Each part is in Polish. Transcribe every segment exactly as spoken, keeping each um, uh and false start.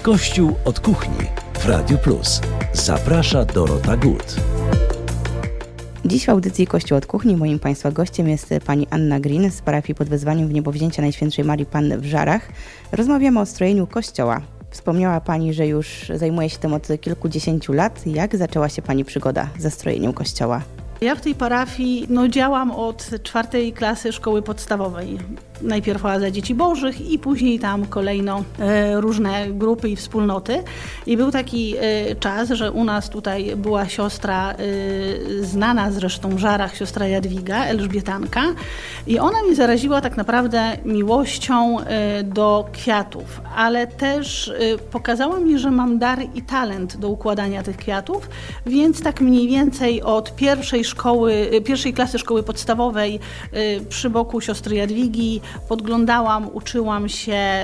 Kościół od kuchni w Radiu Plus. Zaprasza Dorota Gut. Dziś w audycji Kościół od kuchni moim Państwa gościem jest pani Anna Green z parafii pod wezwaniem Wniebowzięcia Najświętszej Marii Panny w Żarach. Rozmawiamy o strojeniu kościoła. Wspomniała Pani, że już zajmuje się tym od kilkudziesięciu lat. Jak zaczęła się Pani przygoda ze strojeniem kościoła? Ja w tej parafii no, działam od czwartej klasy szkoły podstawowej. Najpierw Oaza Dzieci Bożych i później tam kolejno e, różne grupy i wspólnoty. I był taki e, czas, że u nas tutaj była siostra e, znana zresztą w Żarach, siostra Jadwiga, Elżbietanka. I ona mnie zaraziła tak naprawdę miłością e, do kwiatów, ale też e, pokazała mi, że mam dar i talent do układania tych kwiatów, więc tak mniej więcej od pierwszej szkoły, pierwszej klasy szkoły podstawowej e, przy boku siostry Jadwigi podglądałam, uczyłam się,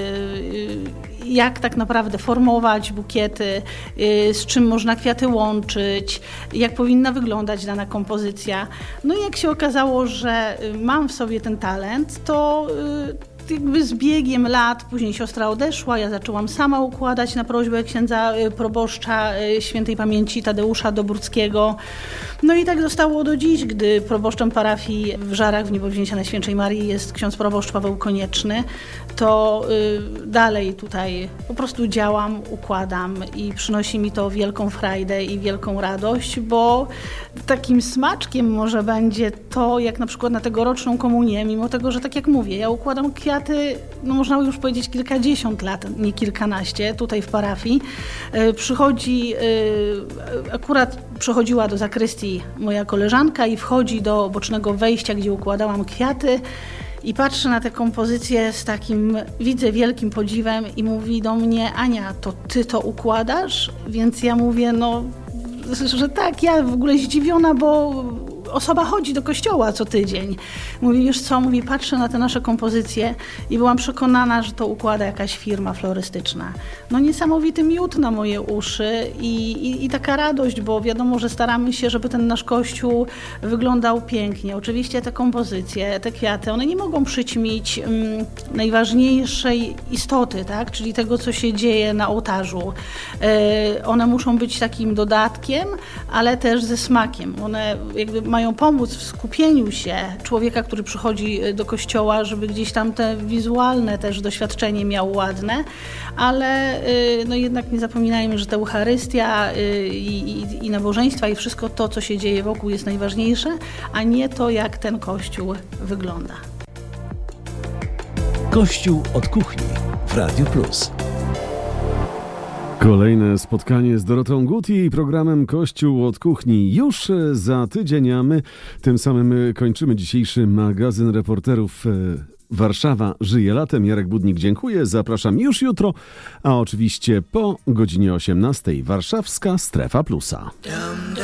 jak tak naprawdę formować bukiety, z czym można kwiaty łączyć, jak powinna wyglądać dana kompozycja. No i jak się okazało, że mam w sobie ten talent, to jakby z biegiem lat, później siostra odeszła, ja zaczęłam sama układać na prośbę księdza proboszcza świętej pamięci Tadeusza Dobruckiego. No i tak zostało do dziś, gdy proboszczem parafii w Żarach Wniebowzięcia Najświętszej Marii jest ksiądz proboszcz Paweł Konieczny, to y, dalej tutaj po prostu działam, układam i przynosi mi to wielką frajdę i wielką radość, bo takim smaczkiem może będzie to, jak na przykład na tegoroczną komunię, mimo tego, że tak jak mówię, ja układam kwiaty, no można już powiedzieć kilkadziesiąt lat, nie kilkanaście, tutaj w parafii. Y, przychodzi, y, akurat przychodziła do zakrystii moja koleżanka i wchodzi do bocznego wejścia, gdzie układałam kwiaty i patrzy na tę kompozycję z takim, widzę, wielkim podziwem i mówi do mnie: Ania, to ty to układasz? Więc ja mówię, no, że tak, ja w ogóle zdziwiona, bo osoba chodzi do kościoła co tydzień. Mówi, wiesz co, mówi, patrzę na te nasze kompozycje i byłam przekonana, że to układa jakaś firma florystyczna. No niesamowity miód na moje uszy i, i, i taka radość, bo wiadomo, że staramy się, żeby ten nasz kościół wyglądał pięknie. Oczywiście te kompozycje, te kwiaty, one nie mogą przyćmić um, najważniejszej istoty, tak? Czyli tego, co się dzieje na ołtarzu. E, one muszą być takim dodatkiem, ale też ze smakiem. One jakby mają pomóc w skupieniu się człowieka, który przychodzi do kościoła, żeby gdzieś tam te wizualne też doświadczenie miał ładne, ale no jednak nie zapominajmy, że ta Eucharystia i, i, i nabożeństwa i wszystko to, co się dzieje wokół, jest najważniejsze, a nie to, jak ten kościół wygląda. Kościół od kuchni w Radiu Plus. Kolejne spotkanie z Dorotą Gut i programem Kościół od kuchni już za tydzień, a my tym samym kończymy dzisiejszy magazyn reporterów Warszawa żyje latem. Jarek Budnik, dziękuję. Zapraszam już jutro, a oczywiście po godzinie osiemnastej warszawska Strefa Plusa.